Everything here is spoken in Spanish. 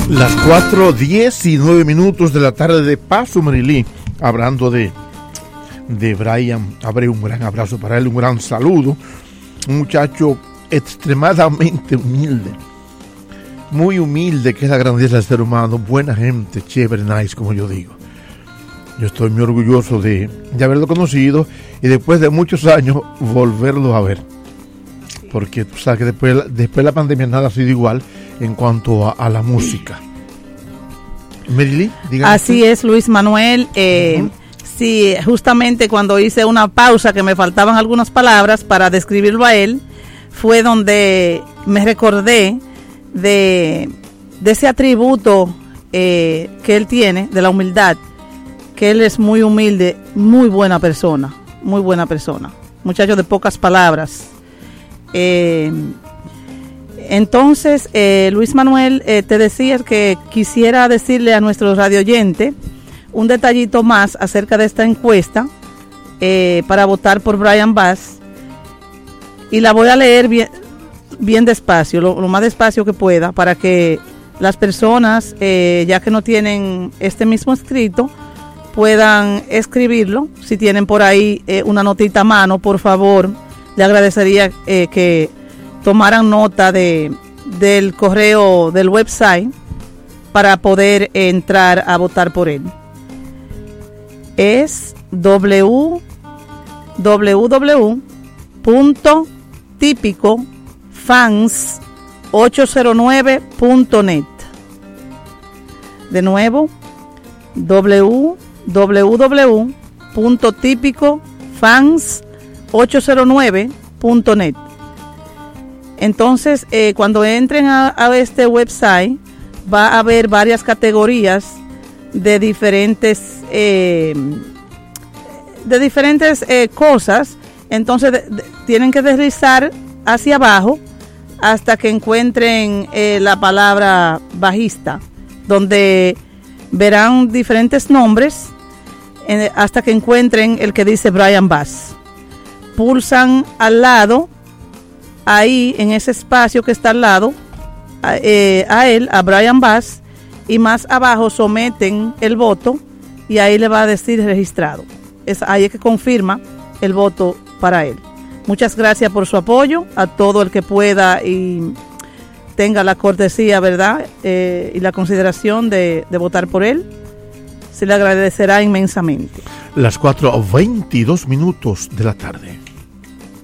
Las 4:19 de la tarde de Paso, Marilí, hablando de Brian Abreu, un gran abrazo para él, un gran saludo, un muchacho extremadamente humilde, muy humilde, que es la grandeza del ser humano, buena gente, chévere, nice, como yo digo. Yo estoy muy orgulloso de haberlo conocido y después de muchos años volverlo a ver, porque tú sabes que después de la pandemia nada ha sido igual en cuanto a la música. Merily, dígame. Así es, Luis Manuel. Sí, justamente cuando hice una pausa que me faltaban algunas palabras para describirlo a él, fue donde me recordé de ese atributo que él tiene, de la humildad, que él es muy humilde, muy buena persona, muchacho de pocas palabras. Entonces, Luis Manuel, te decía que quisiera decirle a nuestro radioyente un detallito más acerca de esta encuesta para votar por Brian Bass, y la voy a leer bien despacio, lo más despacio que pueda, para que las personas, ya que no tienen este mismo escrito, puedan escribirlo. Si tienen por ahí una notita a mano, por favor, le agradecería que tomaran nota del correo del website para poder entrar a votar por él. Es www.tipicofans809.net. De nuevo, www.tipicofans809.net. Entonces, cuando entren a este website, va a haber varias categorías de diferentes cosas. Entonces, tienen que deslizar hacia abajo hasta que encuentren la palabra bajista, donde verán diferentes nombres hasta que encuentren el que dice Brian Bass. Pulsan al lado, ahí en ese espacio que está al lado, a Brian Bass, y más abajo someten el voto y ahí le va a decir registrado. Ahí es que confirma el voto para él. Muchas gracias por su apoyo, a todo el que pueda y tenga la cortesía, ¿verdad? Y la consideración de votar por él. Se le agradecerá inmensamente. Las 4:22 de la tarde.